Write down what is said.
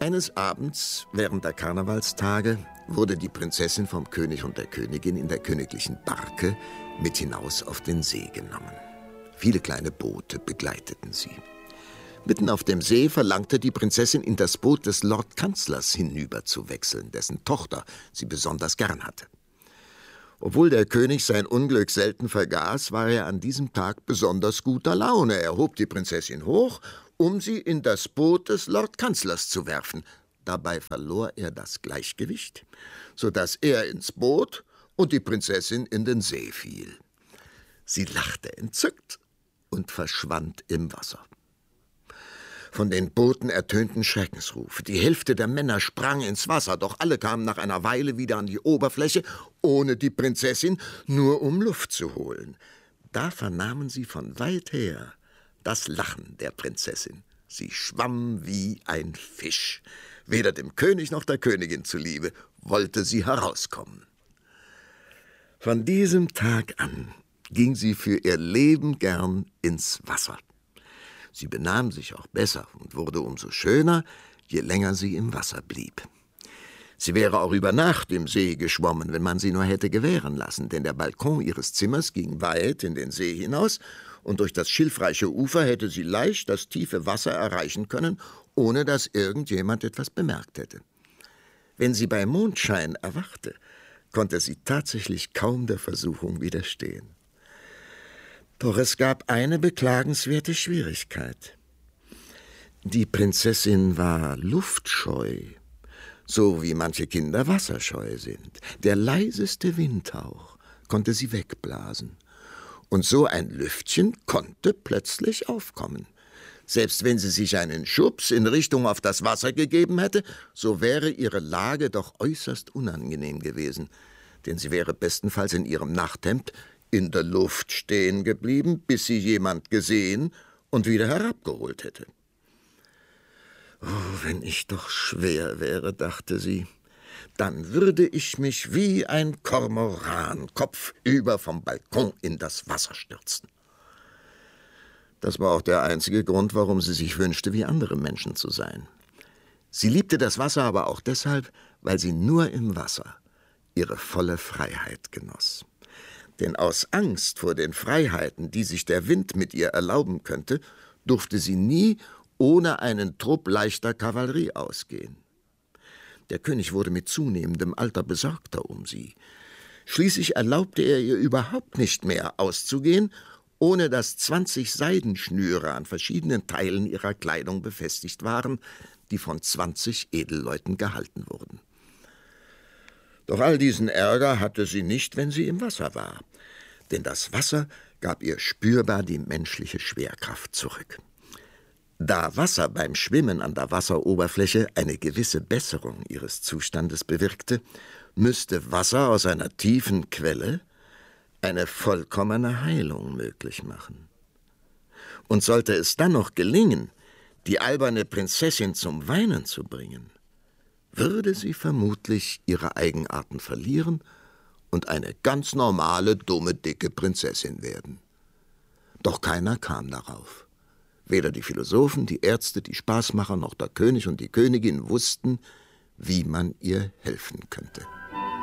Eines Abends während der Karnevalstage wurde die Prinzessin vom König und der Königin in der königlichen Barke mit hinaus auf den See genommen. Viele kleine Boote begleiteten sie. Mitten auf dem See verlangte die Prinzessin, in das Boot des Lordkanzlers hinüber zu wechseln, dessen Tochter sie besonders gern hatte. Obwohl der König sein Unglück selten vergaß, war er an diesem Tag besonders guter Laune. Er hob die Prinzessin hoch, um sie in das Boot des Lordkanzlers zu werfen. Dabei verlor er das Gleichgewicht, sodass er ins Boot und die Prinzessin in den See fiel. Sie lachte entzückt und verschwand im Wasser. Von den Booten ertönten Schreckensrufe. Die Hälfte der Männer sprang ins Wasser, doch alle kamen nach einer Weile wieder an die Oberfläche, ohne die Prinzessin, nur um Luft zu holen. Da vernahmen sie von weit her das Lachen der Prinzessin. Sie schwamm wie ein Fisch. Weder dem König noch der Königin zuliebe wollte sie herauskommen. Von diesem Tag an ging sie für ihr Leben gern ins Wasser. Sie benahm sich auch besser und wurde umso schöner, je länger sie im Wasser blieb. Sie wäre auch über Nacht im See geschwommen, wenn man sie nur hätte gewähren lassen, denn der Balkon ihres Zimmers ging weit in den See hinaus, und durch das schilfreiche Ufer hätte sie leicht das tiefe Wasser erreichen können, ohne dass irgendjemand etwas bemerkt hätte. Wenn sie bei Mondschein erwachte, konnte sie tatsächlich kaum der Versuchung widerstehen. Doch es gab eine beklagenswerte Schwierigkeit. Die Prinzessin war luftscheu, so wie manche Kinder wasserscheu sind. Der leiseste Windhauch konnte sie wegblasen. Und so ein Lüftchen konnte plötzlich aufkommen. Selbst wenn sie sich einen Schubs in Richtung auf das Wasser gegeben hätte, so wäre ihre Lage doch äußerst unangenehm gewesen. Denn sie wäre bestenfalls in ihrem Nachthemd in der Luft stehen geblieben, bis sie jemand gesehen und wieder herabgeholt hätte. Oh, wenn ich doch schwer wäre, dachte sie, dann würde ich mich wie ein Kormoran kopfüber vom Balkon in das Wasser stürzen. Das war auch der einzige Grund, warum sie sich wünschte, wie andere Menschen zu sein. Sie liebte das Wasser aber auch deshalb, weil sie nur im Wasser ihre volle Freiheit genoss. Denn aus Angst vor den Freiheiten, die sich der Wind mit ihr erlauben könnte, durfte sie nie ohne einen Trupp leichter Kavallerie ausgehen. Der König wurde mit zunehmendem Alter besorgter um sie. Schließlich erlaubte er ihr überhaupt nicht mehr auszugehen, ohne dass 20 Seidenschnüre an verschiedenen Teilen ihrer Kleidung befestigt waren, die von 20 Edelleuten gehalten wurden. Doch all diesen Ärger hatte sie nicht, wenn sie im Wasser war. Denn das Wasser gab ihr spürbar die menschliche Schwerkraft zurück. Da Wasser beim Schwimmen an der Wasseroberfläche eine gewisse Besserung ihres Zustandes bewirkte, müsste Wasser aus einer tiefen Quelle eine vollkommene Heilung möglich machen. Und sollte es dann noch gelingen, die alberne Prinzessin zum Weinen zu bringen, würde sie vermutlich ihre Eigenarten verlieren und eine ganz normale, dumme, dicke Prinzessin werden. Doch keiner kam darauf. Weder die Philosophen, die Ärzte, die Spaßmacher noch der König und die Königin wussten, wie man ihr helfen könnte.